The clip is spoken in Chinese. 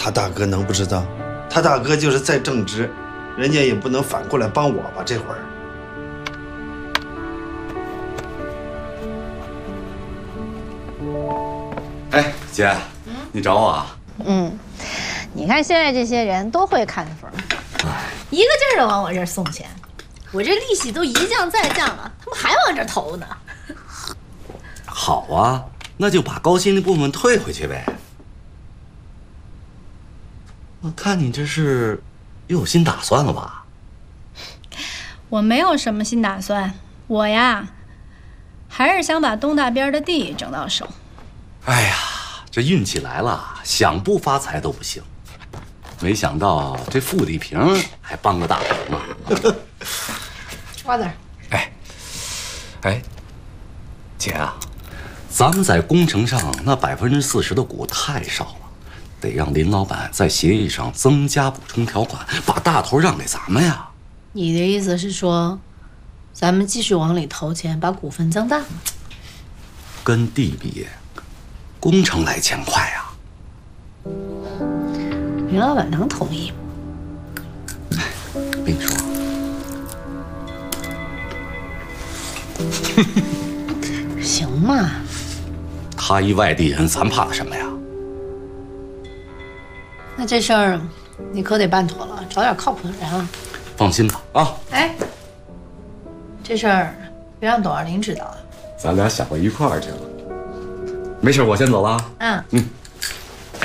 他大哥能不知道？他大哥就是再正直，人家也不能反过来帮我吧？这会儿。 哎，姐，你找我啊？ 你看现在这些人都会看风，一个劲儿的往我这儿送钱，我这利息都一降再降了，他们还往这儿投呢。 好啊，那就把高薪的部分退回去呗。我看你这是又有新打算了吧？ 我没有什么新打算，我呀，还是想把东大边的地整到手。 哎呀，这运气来了，想不发财都不行。没想到这付地平还帮个大忙啊！ 瓜子儿， 哎，姐啊，咱们在工程上那40%的股太少了，得让林老板在协议上增加补充条款，把大头让给咱们呀。 你的意思是说，咱们继续往里投钱，把股份增大？ 跟地比，工程来钱快呀。 林老板能同意吗？ 跟你说， 行嘛。 他一外地人，咱怕他什么呀？ 那这事儿你可得办妥了，找点靠谱的人啊。 放心吧，啊。 哎，这事儿别让董二林知道啊。 咱俩想到一块儿去了。没事，我先走了。 嗯。